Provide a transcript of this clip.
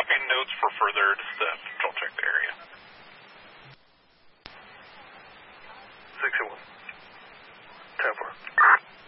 notes for further just patrol check the area.